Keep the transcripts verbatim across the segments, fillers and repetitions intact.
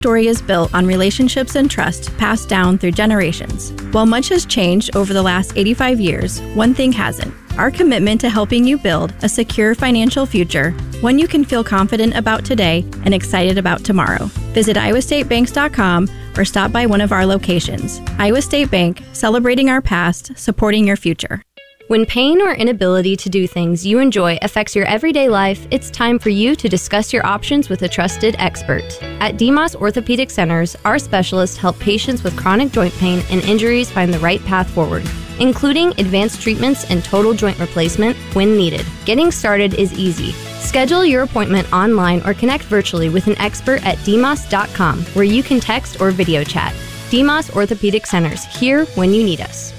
Story is built on relationships and trust passed down through generations. While much has changed over the last eighty-five years, one thing hasn't. Our commitment to helping you build a secure financial future, one you can feel confident about today and excited about tomorrow. Visit iowa state banks dot com or stop by one of our locations. Iowa State Bank, celebrating our past, supporting your future. When pain or inability to do things you enjoy affects your everyday life, it's time for you to discuss your options with a trusted expert. At D M O S Orthopedic Centers, our specialists help patients with chronic joint pain and injuries find the right path forward, including advanced treatments and total joint replacement when needed. Getting started is easy. Schedule your appointment online or connect virtually with an expert at d m o s dot com, where you can text or video chat. D M O S Orthopedic Centers, here when you need us.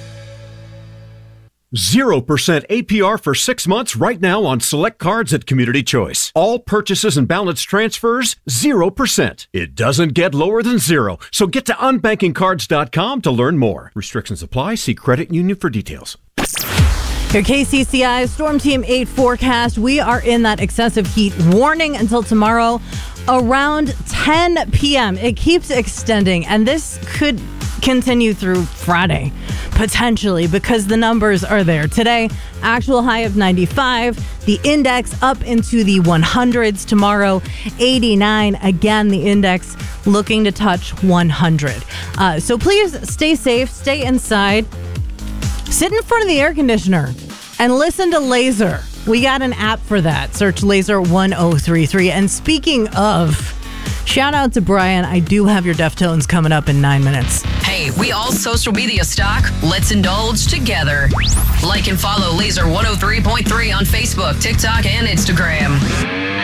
zero percent A P R for six months right now on select cards at Community Choice. All purchases and balance transfers, zero percent. It doesn't get lower than zero. So get to unbanking cards dot com to learn more. Restrictions apply. See credit union for details. Your K C C I Storm Team eight forecast. We are in that excessive heat warning until tomorrow around ten p.m. It keeps extending, and this could continue through Friday, potentially, because the numbers are there. Today, actual high of ninety-five, the index up into the hundreds. Tomorrow, eighty-nine. Again, the index looking to touch one hundred. Uh, so please stay safe, stay inside, sit in front of the air conditioner, and listen to Laser. We got an app for that. Search Laser one oh three three. And speaking of, shout out to Brian. I do have your Deftones coming up in nine minutes. Hey, we all social media stock. Let's indulge together. Like and follow Laser one oh three point three on Facebook, TikTok, and Instagram.